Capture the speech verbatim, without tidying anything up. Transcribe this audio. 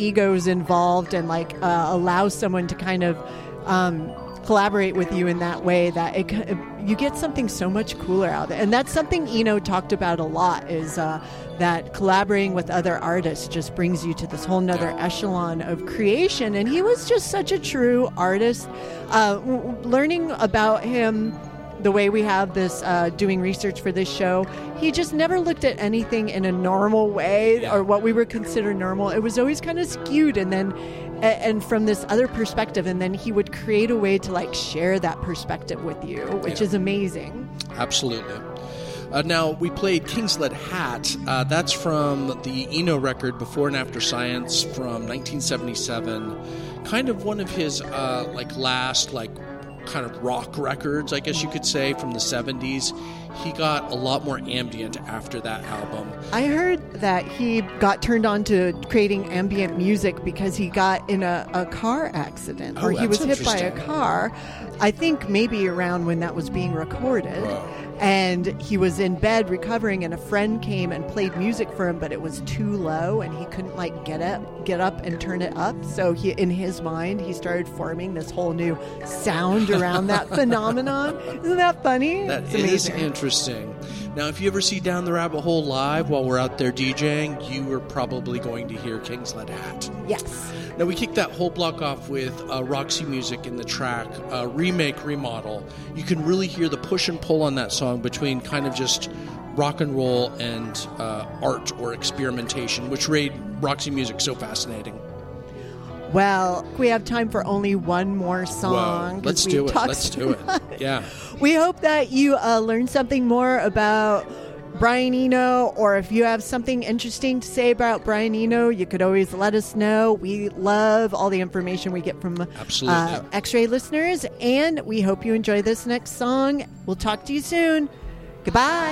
egos involved and like uh, allow someone to kind of um, collaborate with you in that way, that it, you get something so much cooler out of it. And that's something Eno talked about a lot, is uh, that collaborating with other artists just brings you to this whole nother echelon of creation. And he was just such a true artist. Uh, w- learning about him the way we have this, uh, doing research for this show, he just never looked at anything in a normal way Yeah. or what we would consider normal. It was always kind of skewed, and then and from this other perspective, and then he would create a way to like share that perspective with you, which Yeah. is amazing. Absolutely. Uh, now, we played King's Lead Hat. Uh, that's from the Eno record, Before and After Science, from nineteen seventy-seven. Kind of one of his uh, like last like kind of rock records, I guess you could say, from the seventies. He got a lot more ambient after that album. I heard that he got turned on to creating ambient music because he got in a, a car accident, Oh, or he was that's hit by a interesting. car. I think maybe around when that was being recorded. Wow. And he was in bed recovering, and a friend came and played music for him, but it was too low, and he couldn't like get up, get up and turn it up. So he, in his mind, he started forming this whole new sound around that phenomenon. Isn't that funny? That It's is amazing. interesting. Now, if you ever see Down the Rabbit Hole live while we're out there DJing, you are probably going to hear King's Lead Hat. Yes. Now, we kicked that whole block off with uh, Roxy Music in the track uh, Remake, Remodel. You can really hear the push and pull on that song between kind of just rock and roll and uh, art or experimentation, which made Roxy Music so fascinating. Well, we have time for only one more song. Whoa, 'cause let's we do it. talked Let's so do it. much. Yeah. We hope that you uh, learned something more about Brian Eno, or if you have something interesting to say about Brian Eno, you could always let us know. We love all the information we get from Absolutely. uh, X-Ray listeners, and we hope you enjoy this next song. We'll talk to you soon. Goodbye.